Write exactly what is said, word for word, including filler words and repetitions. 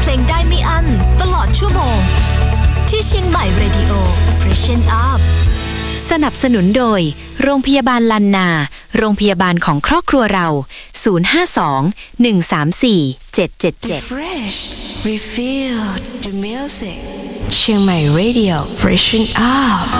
ลงได้ไม่อั้นตลอดชั่วโมงที่เชียงใหม่ Radio Freshen Up สนับสนุนโดยโรงพยาบาลลันนาโรงพยาบาลของครอบครัวเราศูนย์ ห้า สอง หนึ่ง สาม สี่ เจ็ด เจ็ด เจ็ด Fresh We feel the music เชียงใหม่ Radio Freshen Up